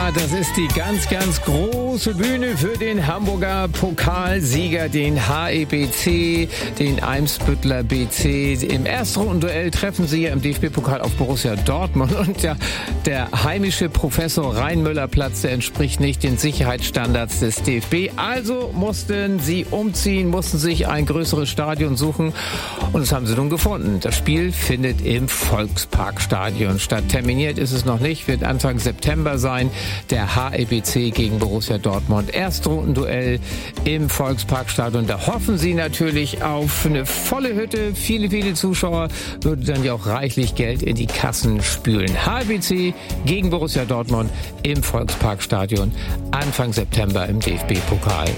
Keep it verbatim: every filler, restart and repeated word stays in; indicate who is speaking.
Speaker 1: Ja, das ist die ganz, ganz große Bühne für den Hamburger Pokalsieger, den H E B C, den Eimsbütteler B C. Im Erstrundenduell treffen sie ja im D F B-Pokal auf Borussia Dortmund. Und ja, der heimische Professor Rheinmüller-Platz, der entspricht nicht den Sicherheitsstandards des D F B. Also mussten sie umziehen, mussten sich ein größeres Stadion suchen. Und das haben sie nun gefunden. Das Spiel findet im Volksparkstadion statt. Terminiert ist es noch nicht, wird Anfang September sein. Der H E B C gegen Borussia Dortmund. Erstrundenduell im Volksparkstadion. Da hoffen sie natürlich auf eine volle Hütte. Viele, viele Zuschauer, würde dann ja auch reichlich Geld in die Kassen spülen. H E B C gegen Borussia Dortmund im Volksparkstadion. Anfang September im D F B-Pokal.